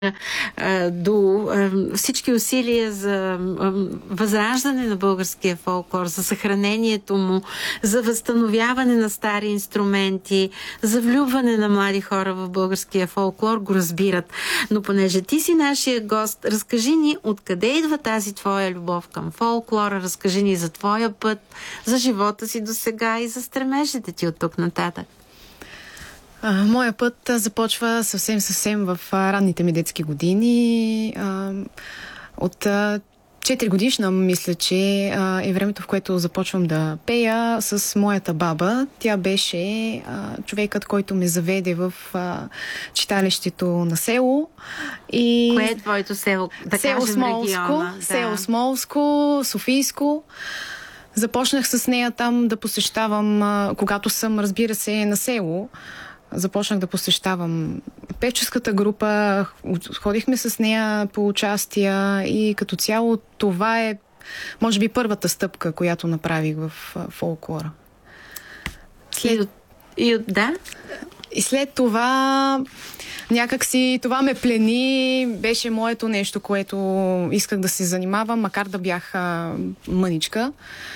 до всички усилия за възраждане на българския фолклор, за съхранението му, за възстановяване на стари инструменти, за влюбване на млади хора в българския фолклор, го разбират. Но понеже ти си нашия гост, разкажи ни откъде идва тази твоя любов към фолклора, разкажи ни за твоя път, за живота си до сега и за стремежите ти от тук нататък. Моя път започва съвсем в ранните ми детски години. От 4 годишна мисля, че е времето, в което започвам да пея с моята баба. Тя беше човекът, който ме заведе в читалището на село. И кое е твоето село? Да село кажем Смолско, региона. село Смолско, Софийско. Започнах с нея там да посещавам, когато съм, разбира се, на село. Започнах да посещавам певческата група, ходихме с нея по участия и като цяло това е, може би, първата стъпка, която направих в фолклора. Да? И след това някакси това ме плени, беше моето нещо, което исках да се занимавам, макар да бях мъничка.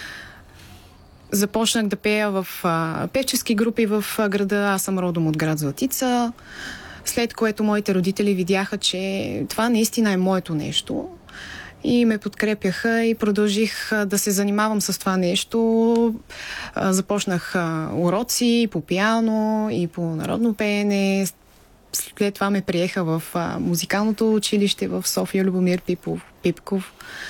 Започнах да пея в певчески групи в града. Аз съм родом от град Златица. След което моите родители видяха, че това наистина е моето нещо. И ме подкрепяха и продължих да се занимавам с това нещо. Започнах уроци по пиано и по народно пеене. След това ме приеха в музикалното училище в София, Любомир Пипков.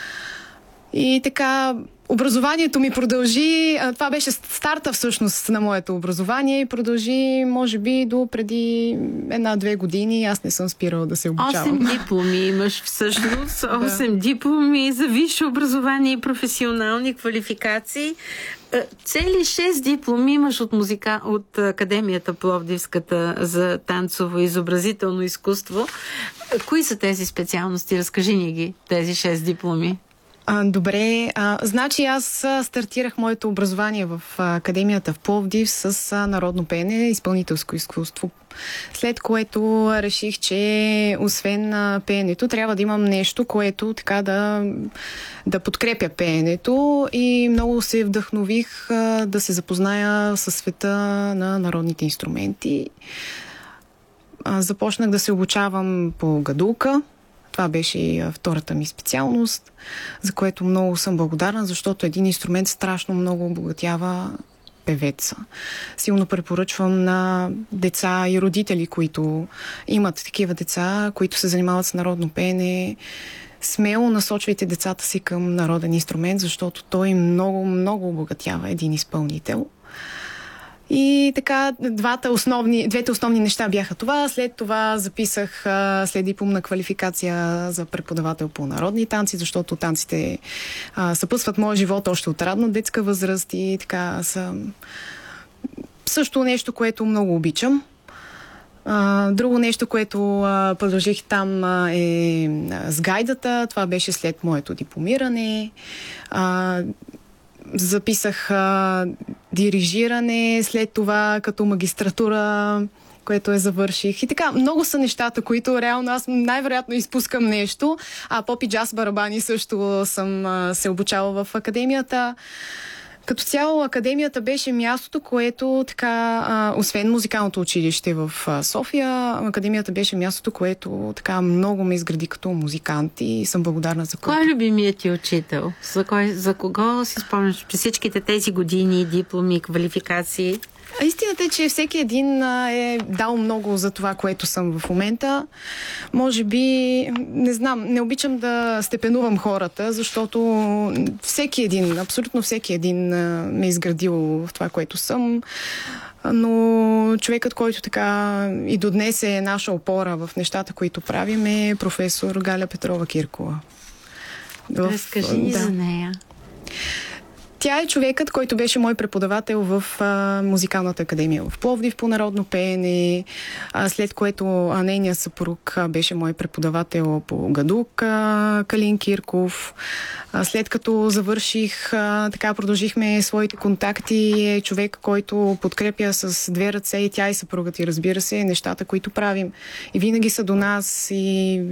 И така, образованието ми продължи, това беше старта всъщност на моето образование и продължи, може би, до преди 1-2 години. Аз не съм спирала да се обучавам. 8 дипломи имаш всъщност, 8 дипломи за висше образование и професионални квалификации. Цели 6 дипломи имаш от Академията Пловдивската за танцово и изобразително изкуство. Кои са тези специалности? Разкажи ни ги, тези 6 дипломи. Добре, значи аз стартирах моето образование в Академията в Пловдив с народно пеене, изпълнителско изкуство. След което реших, че освен пеенето трябва да имам нещо, което така да подкрепя пеенето и много се вдъхнових да се запозная със света на народните инструменти. Започнах да се обучавам по гадулка. Това беше и втората ми специалност, за което много съм благодарна, защото един инструмент страшно много обогатява певеца. Силно препоръчвам на деца и родители, които имат такива деца, които се занимават с народно пеене. Смело насочвайте децата си към народен инструмент, защото той много обогатява един изпълнител. И така, двете основни неща бяха това. След това записах след дипломна квалификация за преподавател по народни танци, защото танците съпътстват моя живот още от ранна детска възраст и така са също нещо, което много обичам. Друго нещо, което продължих там е с гайдата. Това беше след моето дипломиране. Записах дирижиране, след това като магистратура, което завърших. И така, много са нещата, които реално аз най-вероятно изпускам нещо. Поп и джаз барабани също съм се обучала в академията. Като цяло академията беше мястото, което така, освен музикалното училище в София, академията беше мястото, което така много ме изгради като музикант и съм благодарна за което. Кой е любимият ти учител? За кого си спомняш при всичките тези години, дипломи, квалификации? Истината е, че всеки един е дал много за това, което съм в момента. Може би, не знам, не обичам да степенувам хората, защото абсолютно всеки един ме е изградил в това, което съм. Но човекът, който така и до днес е наша опора в нещата, които правим, е професор Галя Петрова-Киркова. Разкажи ни за нея. Тя е човекът, който беше мой преподавател в музикалната академия в Пловдив по народно пеене, след което нейният съпруг беше мой преподавател по гадук, Калин Кирков. След като завърших, така продължихме своите контакти. Е човек, който подкрепя с 2 ръце и тя и съпругът и, разбира се, нещата, които правим. И винаги са до нас и